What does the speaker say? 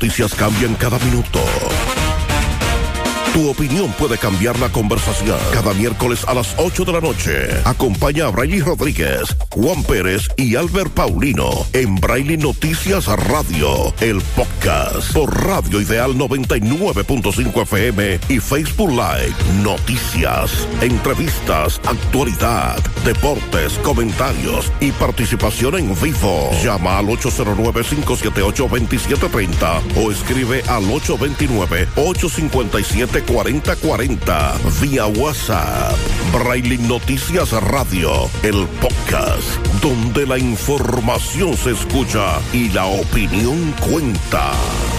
Noticias cambian cada minuto. Tu opinión puede cambiar la conversación. Cada miércoles a las 8 de la noche. Acompaña a Braily Rodríguez, Juan Pérez y Albert Paulino en Braily Noticias Radio, el podcast por Radio Ideal 99.5 FM y Facebook Live. Noticias, entrevistas, actualidad, deportes, comentarios y participación en vivo. Llama al 809-578-2730 o escribe al 829-857-4040 vía WhatsApp. Braille Noticias Radio, el podcast donde la información se escucha y la opinión cuenta.